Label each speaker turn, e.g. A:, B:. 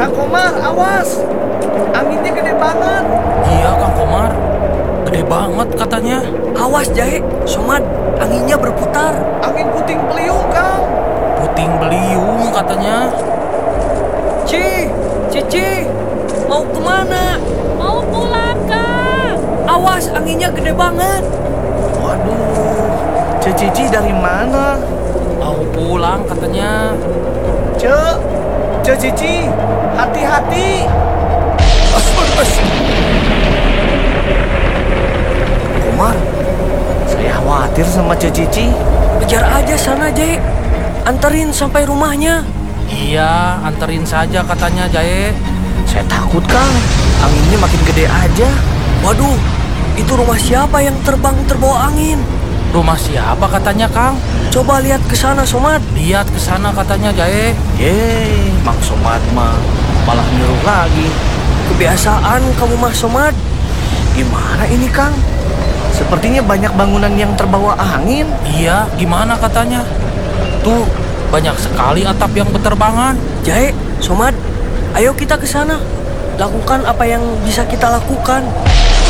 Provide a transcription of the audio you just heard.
A: Kang Komar, awas! Anginnya gede banget.
B: Iya Kang Komar, gede banget katanya.
C: Awas Jahe, Somad, anginnya berputar.
A: Angin puting beliung, Kang.
B: Puting beliung katanya.
C: Cici, mau kemana?
D: Mau pulang, Kang.
C: Awas, anginnya gede banget.
A: Waduh, Cici dari mana?
B: Mau pulang katanya.
A: Cici, hati-hati. Komar, saya khawatir sama Cici.
C: Kejar aja sana, Jahe. Anterin sampai rumahnya.
B: Iya, anterin saja katanya Jahe.
A: Saya takut, Kang. Anginnya makin gede aja.
C: Waduh, itu rumah siapa yang terbang terbawa angin?
B: Rumah siapa katanya Kang?
C: Coba lihat ke sana, Somad.
B: Lihat ke sana katanya Jahe.
A: Yeay, Mang Somad mah malah nyuruh lagi.
C: Kebiasaan kamu mah, Somad.
A: Gimana ini, Kang? Sepertinya banyak bangunan yang terbawa angin.
B: Iya, gimana katanya? Tuh, banyak sekali atap yang berterbangan.
C: Jahe, Somad, ayo kita ke sana. Lakukan apa yang bisa kita lakukan.